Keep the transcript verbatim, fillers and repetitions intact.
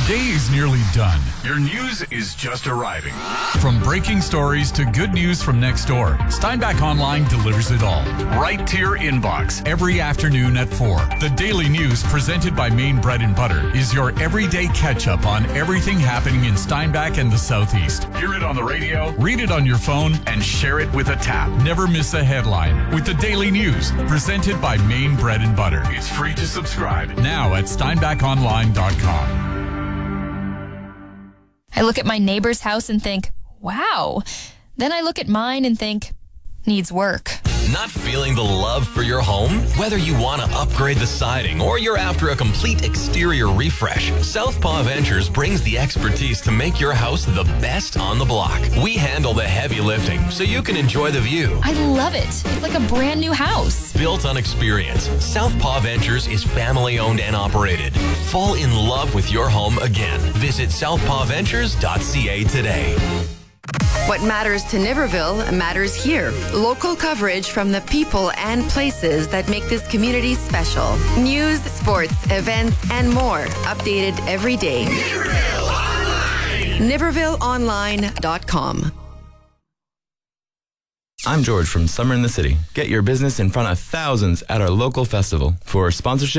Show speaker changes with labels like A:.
A: day is nearly done. Your news is just arriving. From breaking stories to good news from next door, Steinbach Online delivers it all, right to your inbox every afternoon at four. The Daily News, presented by Maine Bread and Butter, is your everyday catch-up on everything happening in Steinbach and the Southeast. Hear it on the radio, read it on your phone, and share it with a tap. Never miss a headline with the Daily News, presented by Maine Bread and Butter. It's free to subscribe now at steinbach online dot com.
B: I look at my neighbor's house and think, wow. Then I look at mine and think, needs work.
C: Not feeling the love for your home? Whether you want to upgrade the siding or you're after a complete exterior refresh, Southpaw Ventures brings the expertise to make your house the best on the block. We handle the heavy lifting so you can enjoy the view.
B: I love it. It's like a brand new house.
C: Built on experience, Southpaw Ventures is family owned and operated. Fall in love with your home again. Visit southpaw ventures dot c a today.
D: What matters to Niverville matters here. Local coverage from the people and places that make this community special. News, sports, events, and more. Updated every day. Niverville Online. Niverville Online dot com.
E: I'm George from Summer in the City. Get your business in front of thousands at our local festival. For sponsorship,